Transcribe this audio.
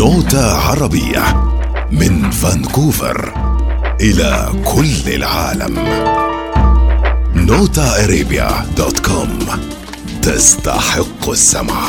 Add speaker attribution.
Speaker 1: نوتة عربية من فانكوفر إلى كل العالم. NotaArabia.com تستحق السمع.